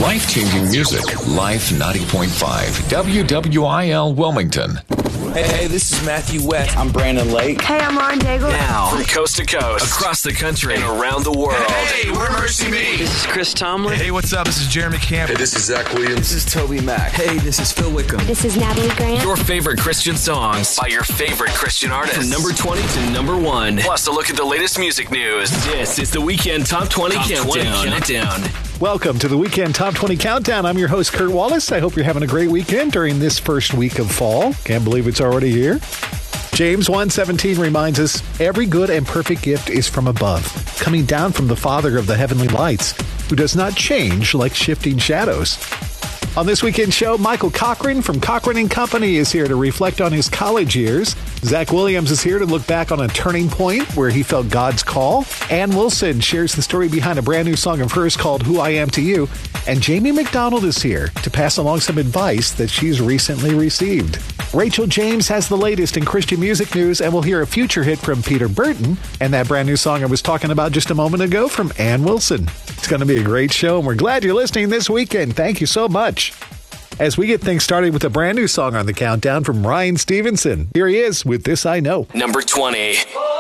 Life-changing music. Life 90.5. WWIL Wilmington. Hey, this is Matthew West. I'm Brandon Lake. Hey, I'm Lauren Daigle. Now, from coast to coast, across the country, and around the world. Hey, we're Mercy Me. This is Chris Tomlin. Hey, what's up? This is Jeremy Camp. Hey, this is Zach Williams. This is Toby Mac. Hey, this is Phil Wickham. This is Natalie Grant. Your favorite Christian songs by your favorite Christian artists. From number 20 to number 1. Plus, a look at the latest music news. This is the Weekend Top 20 Countdown. Welcome to the Weekend Top 20 Countdown. I'm your host, Kurt Wallace. I hope you're having a great weekend during this first week of fall. Can't believe it's already here. James 1:17 reminds us, every good and perfect gift is from above, coming down from the Father of the heavenly lights, who does not change like shifting shadows. On this weekend show, Michael Cochran from Cochran & Company is here to reflect on his college years. Zach Williams is here to look back on a turning point where he felt God's call. Ann Wilson shares the story behind a brand new song of hers called Who I Am to You. And Jamie McDonald is here to pass along some advice that she's recently received. Rachel James has the latest in Christian music news, and we'll hear a future hit from Peter Burton and that brand new song I was talking about just a moment ago from Ann Wilson. It's going to be a great show, and we're glad you're listening this weekend. Thank you so much. As we get things started with a brand new song on the countdown from Ryan Stevenson. Here he is with This I Know. Number 20.